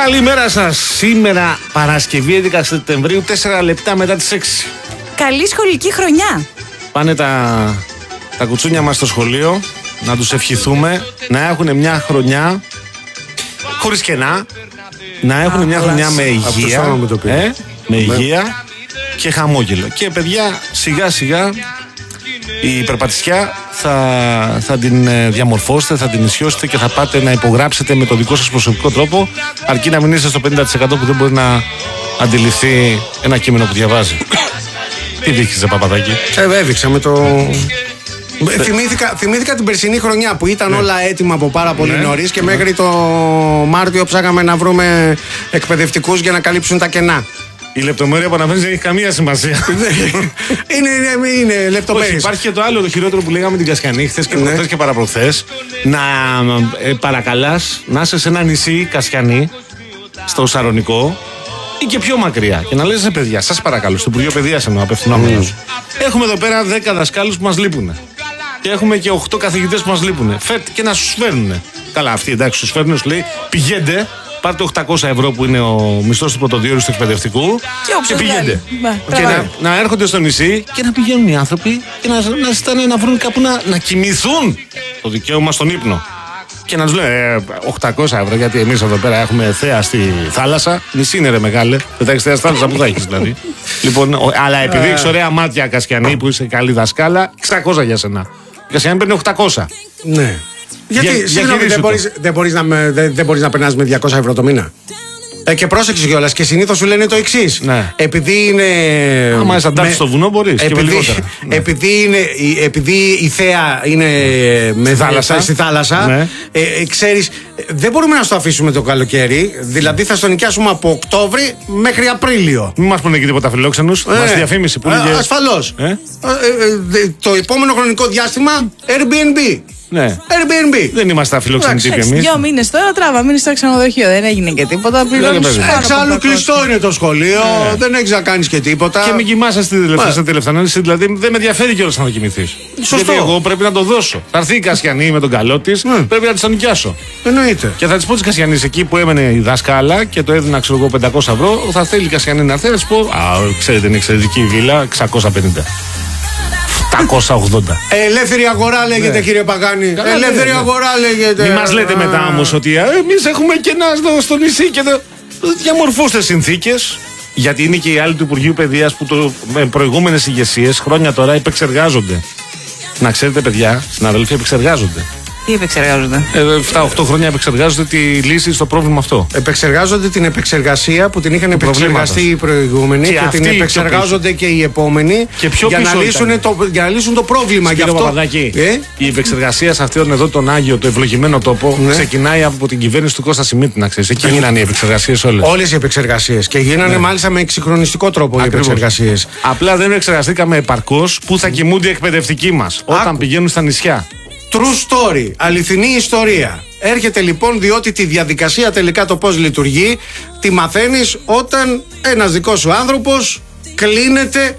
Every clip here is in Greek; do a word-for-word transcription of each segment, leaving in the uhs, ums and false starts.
Καλημέρα σας. Σήμερα Παρασκευή έντεκα Σεπτεμβρίου, τέσσερα λεπτά μετά τις έξι. Καλή σχολική χρονιά. Πάνε τα, τα κουτσούνια μας στο σχολείο, να τους ευχηθούμε να έχουν μια χρονιά χωρίς κενά, να έχουν Α, μια χρονιά με υγεία, με, ε, με υγεία και χαμόγελο. Και παιδιά, σιγά σιγά η περπατησιά θα, θα την διαμορφώσετε, θα την ισιώσετε και θα πάτε να υπογράψετε με το δικό σας προσωπικό τρόπο, αρκεί να μην είστε στο πενήντα τοις εκατό που δεν μπορεί να αντιληφθεί ένα κείμενο που διαβάζει. Τι δείχνει, Παπαδάκη? Ε, έδειξα με το... Ε, θυμήθηκα, θυμήθηκα την περσινή χρονιά που ήταν ναι. όλα έτοιμα από πάρα πολύ ναι. νωρίς και ναι. μέχρι το Μάρτιο ψάγαμε να βρούμε εκπαιδευτικούς για να καλύψουν τα κενά. Η λεπτομέρεια που αναφέρεις δεν έχει καμία σημασία. είναι είναι, είναι λεπτομέρειες. Υπάρχει και το άλλο, το χειρότερο που λέγαμε την Κασιανή χθες και προχθές ναι. και παραπροχθές. Να ε, παρακαλάς να είσαι σε ένα νησί Κασιανή, στο Σαρονικό ή και πιο μακριά. Και να λες, παιδιά, σας παρακαλώ, στο Υπουργείο Παιδείας εννοώ, απευθυνόμενος. Mm. Έχουμε εδώ πέρα δέκα δασκάλους που μας λείπουν. Και έχουμε και οκτώ καθηγητές που μας λείπουν. Φέρτε και να σου φέρνουν. Καλά, αυτοί εντάξει, σου φέρνουν, σου λέει, πηγαίνετε. Πάρτε οκτακόσια ευρώ που είναι ο μισθός του πρωτοδιορίου του εκπαιδευτικού και, και πηγαίνετε. Και να, να έρχονται στο νησί και να πηγαίνουν οι άνθρωποι και να, να ζητάνε να βρουν κάπου να, να κοιμηθούν. Το δικαίωμα στον ύπνο. Και να του λέει ε, οκτακόσια ευρώ, γιατί εμείς εδώ πέρα έχουμε θέα στη θάλασσα. Νησί είναι ρε μεγάλε. Δεν θα έχεις θέα στη θάλασσα, που θα έχεις δηλαδή. Λοιπόν, ο, αλλά επειδή έχεις ωραία μάτια Κασιανή που είσαι καλή δασκάλα, εξακόσια για σένα. Η Κασιανή παίρνει οκτακόσια. Ναι. Γιατί για, συγγνώμη, δεν μπορείς, δεν, μπορείς να, δεν, δεν μπορείς να περνάς με διακόσια ευρώ το μήνα. Ε, και πρόσεξε κιόλας, και συνήθως σου λένε το εξής. Ναι. Επειδή είναι. Άμα είσαι αντάφτης στο βουνό, μπορείς. Επειδή, ναι. επειδή, είναι, επειδή η θέα είναι με θάλασσα, στη θάλασσα, ναι. ε, ε, ξέρεις, δεν μπορούμε να στο αφήσουμε το καλοκαίρι. Δηλαδή θα στο νοικιάσουμε από Οκτώβρη μέχρι Απρίλιο. Μην μας πούνε και τίποτα φιλόξενους. Ε, μας διαφήμιση που λέγε. Ασφαλώς. Ε? Ε, ε, ε, το επόμενο χρονικό διάστημα Airbnb. Ναι. Airbnb. Δεν είμαστε αφιλόξενοι τύποι εμείς. Δύο μήνες τώρα τράβα, μείνει στο ξενοδοχείο. Δεν έγινε και τίποτα. Εξάλλου κλειστό είναι το σχολείο. Yeah. Δεν έχεις να κάνεις και τίποτα. Και μην κοιμάσαι στη τελευταία, yeah. τελευταία ανάλυση. Δηλαδή δεν με ενδιαφέρει κιόλας να το κοιμηθείς. Σωστό. Γιατί εγώ πρέπει να το δώσω. Θα έρθει η Κασιανή με τον καλό της, yeah. πρέπει να της το νοικιάσω. Εννοείται. Και θα της πω της Κασιανής εκεί που έμενε η δασκάλα και το έδινα ξέρω εγώ πεντακόσια ευρώ. Θα θέλει η Κασιανή να έρθει να της πω, α, ξέρετε είναι εξαιρετική η βίλα, εξακόσια πενήντα. οκτακόσια ογδόντα. Ελεύθερη αγορά λέγεται, ναι. κύριε Παγάνη. Καλά, Ελεύθερη ναι. αγορά λέγεται. Μην μας λέτε μετά όμως ότι εμείς έχουμε κενά στο, στο νησί και το... διαμορφώστε συνθήκες. Γιατί είναι και οι άλλοι του Υπουργείου Παιδείας που το, με προηγούμενες ηγεσίες χρόνια τώρα επεξεργάζονται. Να ξέρετε, παιδιά, συναδελφοί, επεξεργάζονται. Τι επεξεργάζονται? εφτά οκτώ χρόνια επεξεργάζονται τη λύση στο πρόβλημα αυτό. Επεξεργάζονται την επεξεργασία που την είχαν επεξεργαστεί οι προηγούμενοι και, και την επεξεργάζονται και οι επόμενοι και πιο για, να λύσουν το, για να λύσουν το πρόβλημα. Κύριε Παπαδάκη, ε? η επεξεργασία σε αυτόν εδώ τον Άγιο, το ευλογημένο τόπο, ναι. ξεκινάει από την κυβέρνηση του Κώστα Σιμίτη, να ξέρεις. Εκεί γίνανε οι επεξεργασίες όλες. Όλες οι επεξεργασίες. Και γίνανε ναι. μάλιστα με εξυγχρονιστικό τρόπο. Ακριβώς. Οι επεξεργασίες. Απλά δεν επεξεργαστήκαμε επαρκώς που θα κοιμούνται οι εκπαιδευτικοί μας όταν πηγαίνουν στα νησιά. True story, αληθινή ιστορία. Έρχεται λοιπόν διότι τη διαδικασία τελικά το πώς λειτουργεί τη μαθαίνεις όταν ένας δικός σου άνθρωπος κλείνεται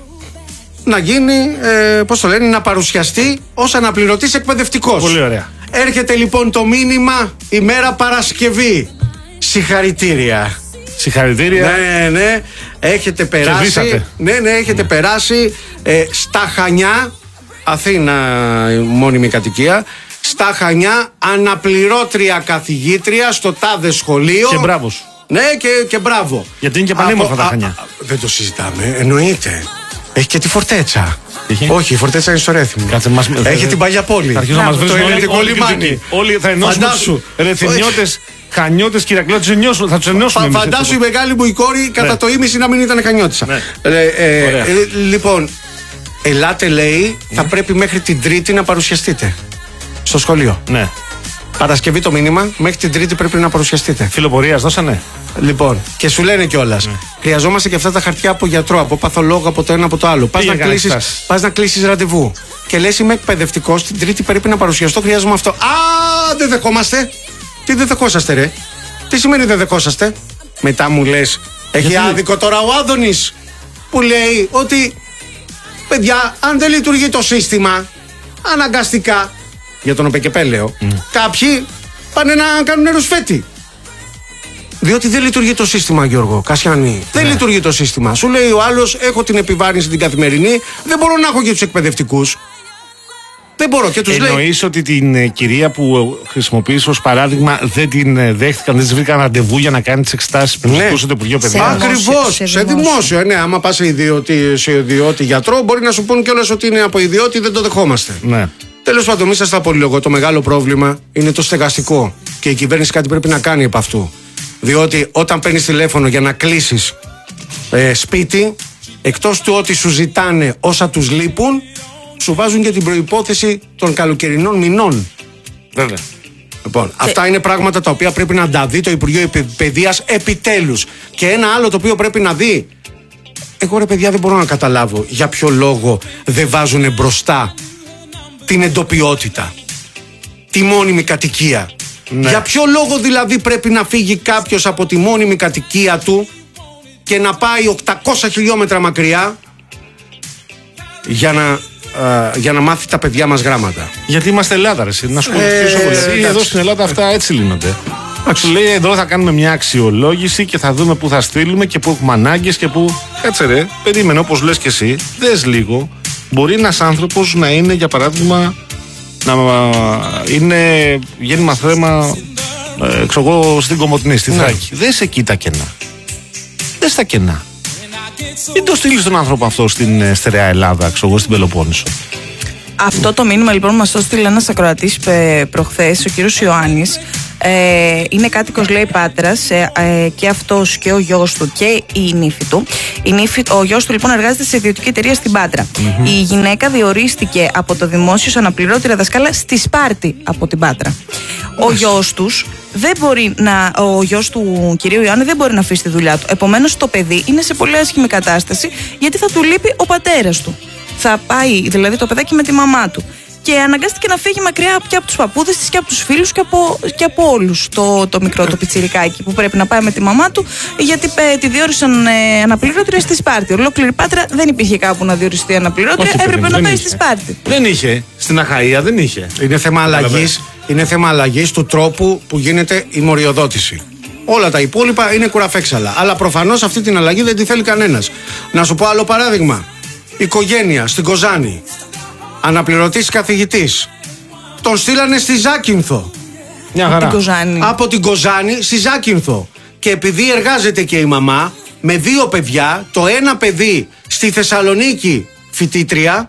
να γίνει, ε, πώς το λένε, να παρουσιαστεί ως αναπληρωτής εκπαιδευτικός. Πολύ ωραία. Έρχεται λοιπόν το μήνυμα ημέρα Παρασκευή. Συγχαρητήρια. Συγχαρητήρια. Ναι, ναι. Έχετε περάσει. Ναι, ναι, έχετε mm. περάσει ε, στα Χανιά. Αθήνα μόνιμη κατοικία. Στα Χανιά αναπληρώτρια καθηγήτρια στο τάδε σχολείο. Και μπράβο σου. Ναι, και, και μπράβο. Γιατί είναι και πανέμορφα τα Χανιά. Α, α, δεν το συζητάμε, εννοείται. Έχει και τη Φορτέτσα. Είχε? Όχι, η Φορτέτσα είναι στο Ρέθιμο. Μας... Έχει την Παλιά Πόλη. Θα αρχίσουν να μας βρίσκουν όλοι, όλοι, όλοι θα ενώσουμε τους Ρεθινιώτες, Χανιώτες, Κυρακλώτες, θα τους ενώσουμε. Φα, φαντάσου η μεγάλη μου η κόρη ναι. κατά το ίμιση να μην ήταν Χανιώτισσα. Ναι. Ε, ε, ε, λοιπόν, ελάτε λέει, mm. θα πρέπει μέχρι την Τρίτη να παρουσιαστείτε στο σχολείο. Ναι. Παρασκευή το μήνυμα, μέχρι την Τρίτη πρέπει να παρουσιαστείτε. Φιλοπορίας δώσανε. Λοιπόν, και σου λένε κιόλας, ναι. χρειαζόμαστε και αυτά τα χαρτιά από γιατρό, από παθολόγο, από το ένα από το άλλο. Πας να, κλείσεις, πας να κλείσεις ραντεβού. Και λες είμαι εκπαιδευτικός, την Τρίτη πρέπει να παρουσιαστώ, χρειάζομαι αυτό. Α, δεν δεχόμαστε. Τι δεν δεχόσαστε, ρε? Τι σημαίνει δεν δεχόσαστε? Μετά μου λες, έχει γιατί... άδικο τώρα ο Άδωνης που λέει ότι παιδιά, αν δεν λειτουργεί το σύστημα, αναγκαστικά, για τον ΟΠΕΚΕΠΕ λέω, mm. κάποιοι πάνε να κάνουν ρουσφέτη. Διότι δεν λειτουργεί το σύστημα, Γιώργο Κασιανή. Ναι. Δεν λειτουργεί το σύστημα. Σου λέει ο άλλος, έχω την επιβάρυνση την καθημερινή, δεν μπορώ να έχω και τους εκπαιδευτικούς. Δεν μπορώ και τους λέει. Εννοείς ότι την ε, κυρία που χρησιμοποιείς ως παράδειγμα δεν την ε, δέχτηκαν, δεν της βρήκαν ραντεβού για να κάνει τις εξετάσεις που ζητούσε το Υπουργείο Παιδείας. Ακριβώς. Σε, σε δημόσιο. Ναι, άμα πας σε ιδιώτη, σε ιδιώτη γιατρό, μπορεί να σου πούν κιόλας ότι είναι από ιδιώτη, δεν το δεχόμαστε. Ναι. Τέλος πάντων, μη σας τα πολυλογώ. Το μεγάλο πρόβλημα είναι το στεγαστικό. Και η κυβέρνηση κάτι πρέπει να κάνει από αυτού. Διότι όταν παίρνεις τηλέφωνο για να κλείσεις ε, σπίτι, εκτός του ότι σου ζητάνε όσα τους λείπουν, σου βάζουν και την προϋπόθεση των καλοκαιρινών μηνών. Βέβαια. Λοιπόν, αυτά είναι πράγματα τα οποία πρέπει να τα δει το Υπουργείο Παιδείας επιτέλους. Και ένα άλλο το οποίο πρέπει να δει. Εγώ ρε παιδιά δεν μπορώ να καταλάβω για ποιο λόγο δεν βάζουν μπροστά την εντοπιότητα, τη μόνιμη κατοικία. Ναι. Για ποιο λόγο δηλαδή πρέπει να φύγει κάποιος από τη μόνιμη κατοικία του και να πάει οκτακόσια χιλιόμετρα μακριά για να, α, για να μάθει τα παιδιά μας γράμματα. Γιατί είμαστε Ελλάδα, ρε, να σου πω. Ε, εδώ στην Ελλάδα αυτά έτσι λύνονται. Σου λέει εδώ θα κάνουμε μια αξιολόγηση και θα δούμε πού θα στείλουμε και πού έχουμε ανάγκες και πού. Κάτσε ρε, περίμενε όπως λες και εσύ, δες λίγο. Μπορεί ένας άνθρωπος να είναι για παράδειγμα να είναι γέννημα θρέμα ε, ξέρω, στην Κομοτηνή, στη Θράκη. Ναι. Δες εκεί τα κενά. Δες τα κενά. Μην το στείλεις τον άνθρωπο αυτό στην στερεά Ελλάδα, ξέρω, στην Πελοπόννησο. Αυτό το μήνυμα λοιπόν μας το στείλε ένας ακροατής προχθές, ο κύριος Ιωάννης. Ε, είναι κάτοικος, λέει, Πάτρας, ε, ε, και αυτός και ο γιος του και η νύφη του. Η νύφη, ο γιος του λοιπόν εργάζεται σε ιδιωτική εταιρεία στην Πάτρα. Mm-hmm. Η γυναίκα διορίστηκε από το δημόσιο σαν αναπληρώτρια δασκάλα στη Σπάρτη από την Πάτρα. Ο γιος τους δεν μπορεί να, ο γιος του κυρίου Ιωάννη δεν μπορεί να αφήσει τη δουλειά του. Επομένως το παιδί είναι σε πολύ άσχημη κατάσταση γιατί θα του λείπει ο πατέρας του. Θα πάει δηλαδή το παιδάκι με τη μαμά του. Και αναγκάστηκε να φύγει μακριά και από τους παππούδες της και από τους φίλους και από, και από όλους το, το μικρό το πιτσιρικάκι που πρέπει να πάει με τη μαμά του, γιατί ε, τη διόρισαν ε, αναπληρώτρια στη Σπάρτη. Ολόκληρη Πάτρα δεν υπήρχε κάπου να διοριστεί αναπληρώτρια, όχι, έπρεπε να πάει είχε. στη Σπάρτη. Δεν είχε. Στην Αχαΐα δεν είχε. Είναι θέμα αλλαγής, είναι θέμα αλλαγής του τρόπου που γίνεται η μοριοδότηση. Όλα τα υπόλοιπα είναι κουραφέξαλα. Αλλά προφανώς αυτή την αλλαγή δεν τη θέλει κανένας. Να σου πω άλλο παράδειγμα. Οικογένεια στην Κοζάνη. Αναπληρωτής καθηγητής. Τον στείλανε στη Ζάκυνθο. Μια χαρά. Από την Κοζάνη. Από την Κοζάνη στη Ζάκυνθο. Και επειδή εργάζεται και η μαμά με δύο παιδιά, το ένα παιδί στη Θεσσαλονίκη φοιτήτρια,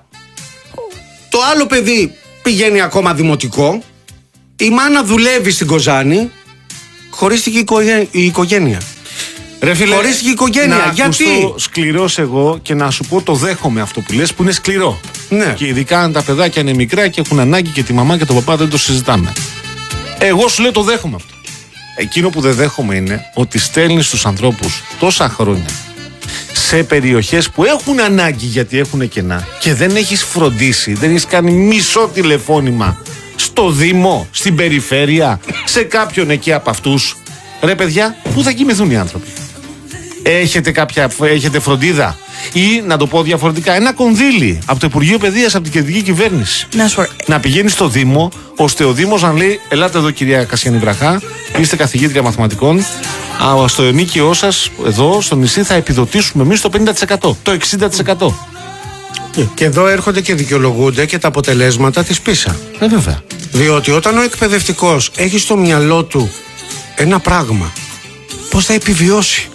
το άλλο παιδί πηγαίνει ακόμα δημοτικό, η μάνα δουλεύει στην Κοζάνη, χωρίστηκε η οικογένεια. Ρε φίλε, χωρίστηκε η οικογένεια. Να γιατί? Σκληρός εγώ και να σου πω το δέχομαι αυτό που λες που είναι σκληρό. Ναι. Και ειδικά αν τα παιδάκια είναι μικρά και έχουν ανάγκη και τη μαμά και τον παπά δεν το συζητάμε. Εγώ σου λέω το δέχομαι αυτό. Εκείνο που δεν δέχομαι είναι ότι στέλνεις τους ανθρώπους τόσα χρόνια σε περιοχές που έχουν ανάγκη γιατί έχουν κενά και δεν έχεις φροντίσει, δεν έχεις κάνει μισό τηλεφώνημα στο Δήμο, στην περιφέρεια, σε κάποιον εκεί από αυτούς. Ρε παιδιά, πού θα κοιμηθούν οι άνθρωποι? Έχετε κάποια, έχετε φροντίδα? Ή να το πω διαφορετικά, ένα κονδύλι από το Υπουργείο Παιδείας, από την κεντρική κυβέρνηση. Να, σου... να πηγαίνει στο Δήμο, ώστε ο Δήμος να λέει: ελάτε εδώ, κυρία Κασιανή Βραχά, είστε καθηγήτρια μαθηματικών. Α, στο ενίκαιό σας, εδώ στο νησί, θα επιδοτήσουμε εμείς το πενήντα τοις εκατό, το εξήντα τοις εκατό. Και εδώ έρχονται και δικαιολογούνται και τα αποτελέσματα της πίσα. Ε, βέβαια. Διότι όταν ο εκπαιδευτικός έχει στο μυαλό του ένα πράγμα, πώς θα επιβιώσει?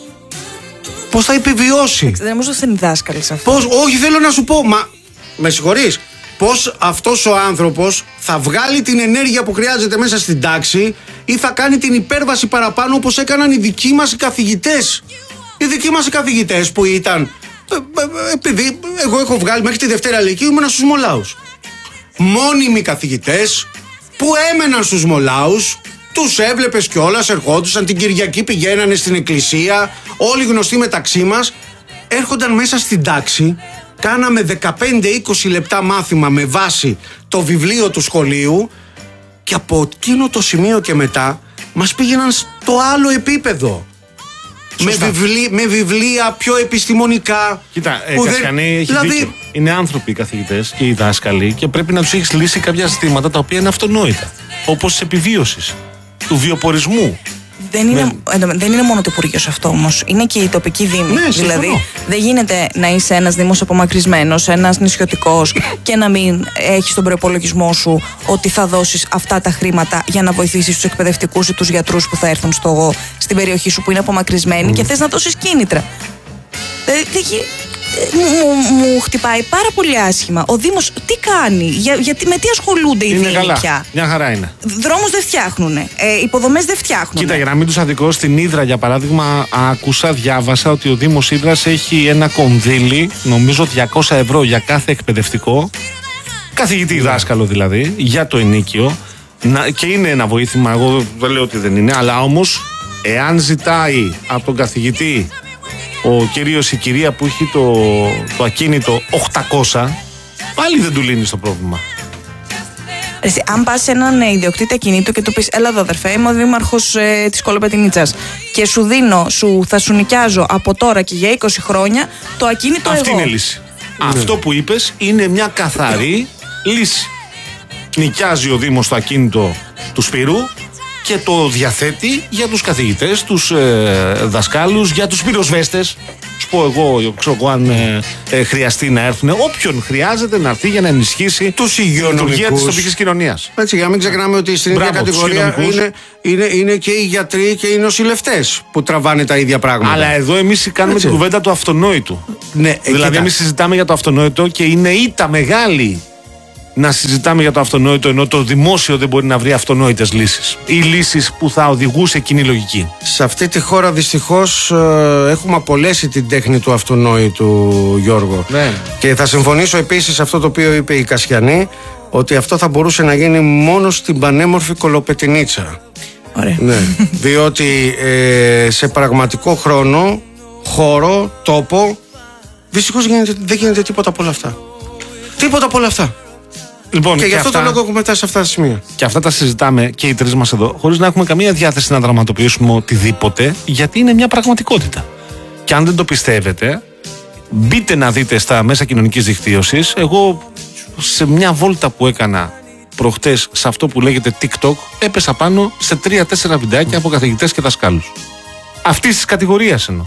Πώς θα επιβιώσει? Δεν νομίζω ότι είναι δάσκαλοι σε αυτό. Πώς, όχι, θέλω να σου πω, μα με συγχωρείς, πώς αυτός ο άνθρωπος θα βγάλει την ενέργεια που χρειάζεται μέσα στην τάξη ή θα κάνει την υπέρβαση παραπάνω όπως έκαναν οι δικοί μας οι καθηγητές. Οι δικοί μας οι καθηγητές που ήταν, επειδή εγώ έχω βγάλει μέχρι τη Δευτέρα Λυκείου, ήμουνα στους Μολάους. Μόνιμοι καθηγητές που έμεναν στους Μολάους. Τους έβλεπες κιόλας, ερχόντουσαν την Κυριακή, πηγαίνανε στην εκκλησία, όλοι γνωστοί μεταξύ μας. Έρχονταν μέσα στην τάξη, κάναμε δεκαπέντε είκοσι λεπτά μάθημα με βάση το βιβλίο του σχολείου και από εκείνο το σημείο και μετά μας πήγαιναν στο άλλο επίπεδο. Με, βιβλί, με βιβλία πιο επιστημονικά. Κοίτα, ε, Κασιανή, δεν... έχει δηλαδή... δίκιο. Είναι άνθρωποι οι καθηγητές και οι δάσκαλοι και πρέπει να τους έχεις λύσει κάποια ζητήματα τα οποία είναι αυτονόητα. Όπως της επιβίωσης, του βιοπορισμού, Δεν είναι, ναι. δεν είναι μόνο το Υπουργείο αυτό όμως. Είναι και η τοπική δήμη. Ναι, δηλαδή, συμφωνώ. δεν γίνεται να είσαι ένας δήμος απομακρυσμένος, ένας νησιωτικός και να μην έχεις τον προϋπολογισμό σου ότι θα δώσεις αυτά τα χρήματα για να βοηθήσεις τους εκπαιδευτικούς ή τους γιατρούς που θα έρθουν στο, στην περιοχή σου που είναι απομακρυσμένοι mm. και θες να δώσεις κίνητρα. Δηλαδή, μου, μου χτυπάει πάρα πολύ άσχημα. Ο Δήμος τι κάνει, για, γιατί με τι ασχολούνται οι Δήμοι πια. Μια χαρά είναι. Δρόμους δεν φτιάχνουν, ε, υποδομές δεν φτιάχνουν. Κοίτα, για να μην τους αδικώ, στην Ύδρα για παράδειγμα, άκουσα, διάβασα ότι ο Δήμος Ύδρας έχει ένα κονδύλι, νομίζω διακόσια ευρώ για κάθε εκπαιδευτικό, καθηγητή yeah. δάσκαλο δηλαδή, για το ενίκιο. Να, και είναι ένα βοήθημα, εγώ δεν λέω ότι δεν είναι, αλλά όμως εάν ζητάει από τον καθηγητή ο κυρίος η κυρία που έχει το, το ακίνητο οκτακόσια, πάλι δεν του λύνει το πρόβλημα. Εσύ, αν πας σε έναν ιδιοκτήτη ακινήτου και του πεις έλα εδώ αδερφέ, είμαι ο δήμαρχος ε, της Κολοπετρινίτσας και σου δίνω, σου, θα σου νοικιάζω από τώρα και για είκοσι χρόνια το ακίνητο αυτή εγώ. Είναι λύση. Ναι. Αυτό που είπες είναι μια καθαρή λύση. Νοικιάζει ο Δήμος το ακίνητο του Σπύρου και το διαθέτει για τους καθηγητές, τους ε, δασκάλους, για τους πυροσβέστες. Σου πω εγώ, ξέρω εγώ, αν ε, ε, χρειαστεί να έρθουν, όποιον χρειάζεται να έρθει για να ενισχύσει τους τη λειτουργία της τοπικής κοινωνίας. Έτσι, για να μην ξεχνάμε ότι στην ίδια κατηγορία είναι, είναι, είναι και οι γιατροί και οι νοσηλευτές που τραβάνε τα ίδια πράγματα. Αλλά εδώ εμείς κάνουμε την κουβέντα του αυτονόητου. Ναι, δηλαδή, εμείς συζητάμε για το αυτονόητο και είναι ήττα μεγάλη να συζητάμε για το αυτονόητο, ενώ το δημόσιο δεν μπορεί να βρει αυτονόητες λύσεις ή λύσεις που θα οδηγούσε κοινή λογική. Σε αυτή τη χώρα δυστυχώς ε, έχουμε απολέσει την τέχνη του αυτονόητου, Γιώργο. Ναι. Και θα συμφωνήσω επίσης σε αυτό το οποίο είπε η Κασιανή, ότι αυτό θα μπορούσε να γίνει μόνο στην πανέμορφη Κολοπετρινίτσα. Ωραία. Ναι. Διότι ε, σε πραγματικό χρόνο, χώρο, τόπο, δυστυχώς γίνεται, δεν γίνεται τίποτα από όλα αυτά. Τίποτα από όλα αυτά. Λοιπόν, και, και γι' αυτό αυτά, το λόγο έχουμε φτάσει σε αυτά τα σημεία. Και αυτά τα συζητάμε και οι τρεις μας εδώ, χωρίς να έχουμε καμία διάθεση να δραματοποιήσουμε οτιδήποτε, γιατί είναι μια πραγματικότητα. Και αν δεν το πιστεύετε, μπείτε να δείτε στα μέσα κοινωνικής δικτύωσης. Εγώ σε μια βόλτα που έκανα προχτές σε αυτό που λέγεται TikTok, έπεσα πάνω σε τρία-τέσσερα βιντεάκια από καθηγητές και δασκάλους. Αυτής της κατηγορίας εννοώ.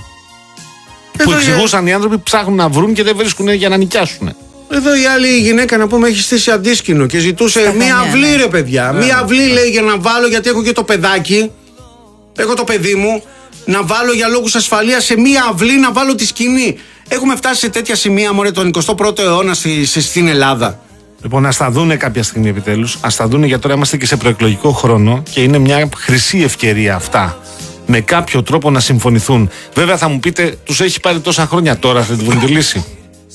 Που εξηγούσαν για... οι άνθρωποι ψάχνουν να βρουν και δεν βρίσκουν για να νοικιάσουν. Εδώ η άλλη γυναίκα, να πούμε, έχει στήσει αντίσκηνο και ζητούσε Στα μία αυλή, ναι. ρε παιδιά. Yeah. Μία αυλή, λέει, για να βάλω, γιατί έχω και το παιδάκι. Έχω το παιδί μου. Να βάλω για λόγους ασφαλείας σε μία αυλή να βάλω τη σκηνή. Έχουμε φτάσει σε τέτοια σημεία, μωρέ, τον εικοστό πρώτο αιώνα στη, στη, στην Ελλάδα. Λοιπόν, ας τα δούνε κάποια στιγμή επιτέλους. Ας τα δούνε, γιατί τώρα είμαστε και σε προεκλογικό χρόνο και είναι μια χρυσή ευκαιρία αυτά. Με κάποιο τρόπο να συμφωνηθούν. Βέβαια, θα μου πείτε, τους έχει πάρει τόσα χρόνια, τώρα θα την βρουν τη λύση.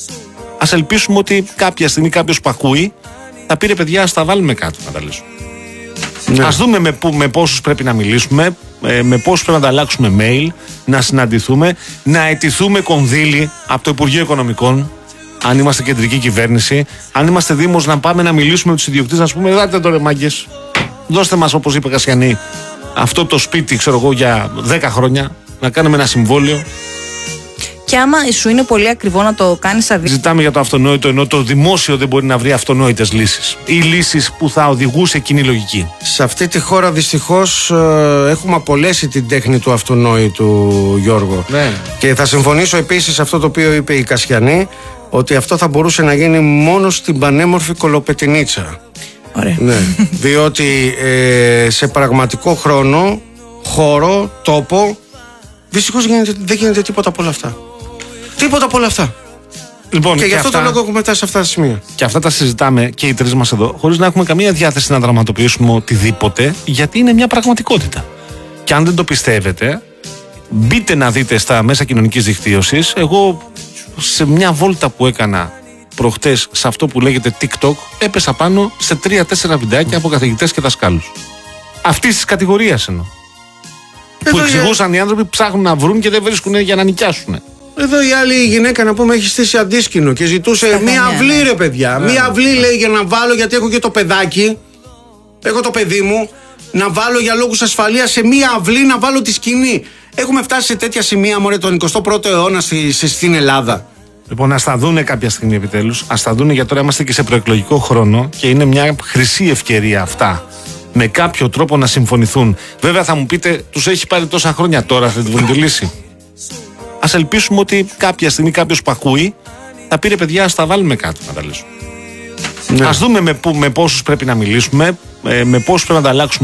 Ας ελπίσουμε ότι κάποια στιγμή κάποιος που ακούει θα πει ρε παιδιά, ας τα βάλουμε κάτω να τα λύσουμε. Ναι. Ας δούμε με, με πόσους πρέπει να μιλήσουμε, με πόσους πρέπει να ανταλλάξουμε mail, να συναντηθούμε, να αιτηθούμε κονδύλι από το Υπουργείο Οικονομικών, αν είμαστε κεντρική κυβέρνηση, αν είμαστε Δήμος, να πάμε να μιλήσουμε με τους ιδιοκτήτες, να σου πούμε, δάτε τώρα μάγκες, δώστε μας, όπως είπε Κασιανή, αυτό το σπίτι, ξέρω εγώ, για δέκα χρόνια, να κάνουμε ένα συμβόλαιο. Και άμα σου είναι πολύ ακριβό να το κάνεις αδίκημα. Ζητάμε για το αυτονόητο, ενώ το δημόσιο δεν μπορεί να βρει αυτονόητες λύσεις ή λύσεις που θα οδηγούσε κοινή λογική. Σε αυτή τη χώρα δυστυχώς ε, έχουμε απολέσει την τέχνη του αυτονόητου, Γιώργο. Ναι. Και θα συμφωνήσω επίσης σε αυτό το οποίο είπε η Κασιανή, ότι αυτό θα μπορούσε να γίνει μόνο στην πανέμορφη Κολοπετρινίτσα. Ωραία. Ναι. Διότι ε, σε πραγματικό χρόνο, χώρο, τόπο, δυστυχώς γίνεται, δεν γίνεται τίποτα από όλα αυτά. Τίποτα από όλα αυτά. Λοιπόν, και, και γι' αυτό αυτά... το λόγο έχουμε φτάσει σε αυτά τα σημεία. Και αυτά τα συζητάμε και οι τρεις μας εδώ, χωρίς να έχουμε καμία διάθεση να δραματοποιήσουμε οτιδήποτε, γιατί είναι μια πραγματικότητα. Και αν δεν το πιστεύετε, μπείτε να δείτε στα μέσα κοινωνικής δικτύωσης. Εγώ σε μια βόλτα που έκανα προχτές σε αυτό που λέγεται TikTok, έπεσα πάνω σε τρία-τέσσερα βιντεάκια από καθηγητές και δασκάλους. Αυτής της κατηγορίας εννοώ. Που εξηγούσαν οι άνθρωποι ψάχνουν να βρουν και δεν βρίσκουν για να νοικιάσουν. Εδώ η άλλη γυναίκα, να πούμε, έχει στήσει αντίσκηνο και ζητούσε Στα μία αυλή, ναι. ρε παιδιά. Yeah. Μία αυλή, λέει, για να βάλω, γιατί έχω και το παιδάκι. Έχω το παιδί μου. Να βάλω για λόγους ασφαλείας σε μία αυλή να βάλω τη σκηνή. Έχουμε φτάσει σε τέτοια σημεία, μωρέ, τον εικοστό πρώτο αιώνα στη, στη, στην Ελλάδα. Λοιπόν, ας τα δούνε κάποια στιγμή επιτέλους. Ας τα δούνε, γιατί τώρα είμαστε και σε προεκλογικό χρόνο και είναι μια χρυσή ευκαιρία αυτά. με κάποιο τρόπο να συμφωνηθούν. Βέβαια θα μου πείτε, τους έχει πάρει τόσα χρόνια τώρα, θα τη βρουν τη λύση. Ας ελπίσουμε ότι κάποια στιγμή κάποιος που ακούει θα πει ρε παιδιά, ας τα βάλουμε κάτω να τα λύσουμε. Ναι. Ας δούμε με, με πόσους πρέπει να μιλήσουμε, με πόσους πρέπει να τα αλλάξουμε